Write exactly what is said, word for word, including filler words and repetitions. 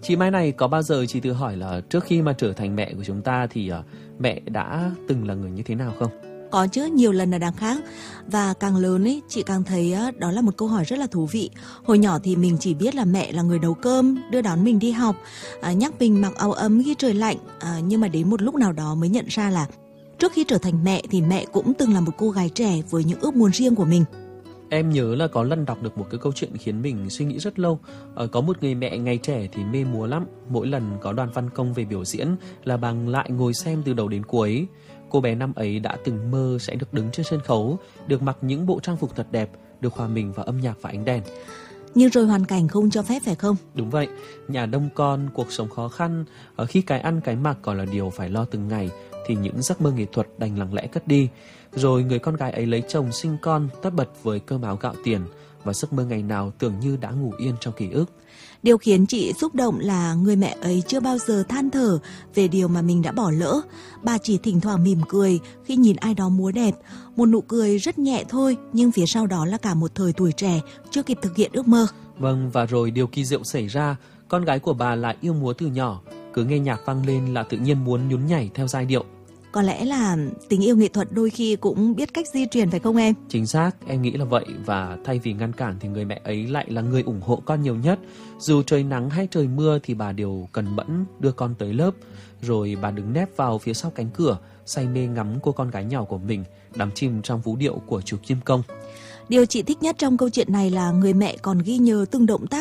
Chị Mai này, có bao giờ chị tự hỏi là trước khi mà trở thành mẹ của chúng ta thì uh, mẹ đã từng là người như thế nào không? Có chứ, nhiều lần là đáng khác. Và càng lớn ấy, chị càng thấy đó là một câu hỏi rất là thú vị. Hồi nhỏ thì mình chỉ biết là mẹ là người nấu cơm, đưa đón mình đi học, à, nhắc mình mặc áo ấm khi trời lạnh. à, Nhưng mà đến một lúc nào đó mới nhận ra là trước khi trở thành mẹ thì mẹ cũng từng là một cô gái trẻ với những ước muốn riêng của mình. Em nhớ là có lần đọc được một cái câu chuyện khiến mình suy nghĩ rất lâu. Ờ, có một người mẹ ngày trẻ thì mê múa lắm. Mỗi lần có đoàn văn công về biểu diễn là bà lại ngồi xem từ đầu đến cuối. Cô bé năm ấy đã từng mơ sẽ được đứng trên sân khấu, được mặc những bộ trang phục thật đẹp, được hòa mình vào âm nhạc và ánh đèn. Nhưng rồi hoàn cảnh không cho phép phải không? Đúng vậy, nhà đông con, cuộc sống khó khăn, ở khi cái ăn cái mặc còn là điều phải lo từng ngày thì những giấc mơ nghệ thuật đành lặng lẽ cất đi. Rồi người con gái ấy lấy chồng sinh con, tất bật với cơm áo gạo tiền, và giấc mơ ngày nào tưởng như đã ngủ yên trong ký ức. Điều khiến chị xúc động là người mẹ ấy chưa bao giờ than thở về điều mà mình đã bỏ lỡ. Bà chỉ thỉnh thoảng mỉm cười khi nhìn ai đó múa đẹp. Một nụ cười rất nhẹ thôi, nhưng phía sau đó là cả một thời tuổi trẻ chưa kịp thực hiện ước mơ. Vâng, và rồi điều kỳ diệu xảy ra. Con gái của bà lại yêu múa từ nhỏ. Cứ nghe nhạc vang lên là tự nhiên muốn nhún nhảy theo giai điệu. Có lẽ là tình yêu nghệ thuật đôi khi cũng biết cách di truyền phải không em? Chính xác, em nghĩ là vậy. Và thay vì ngăn cản thì người mẹ ấy lại là người ủng hộ con nhiều nhất. Dù trời nắng hay trời mưa thì bà đều cần mẫn đưa con tới lớp. Rồi bà đứng nép vào phía sau cánh cửa, say mê ngắm cô con gái nhỏ của mình đắm chìm trong vũ điệu của chú Kim Công. Điều chị thích nhất trong câu chuyện này là người mẹ còn ghi nhớ từng động tác